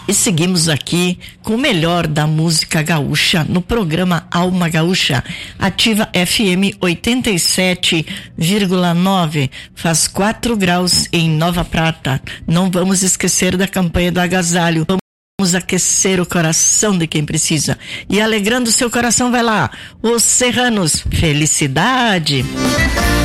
E seguimos aqui com o melhor da música gaúcha no programa Alma Gaúcha, Ativa FM 87,9. Faz 4 graus em Nova Prata. Não vamos esquecer da campanha do agasalho. Vamos aquecer o coração de quem precisa. E alegrando seu coração, vai lá. Os Serranos, felicidade!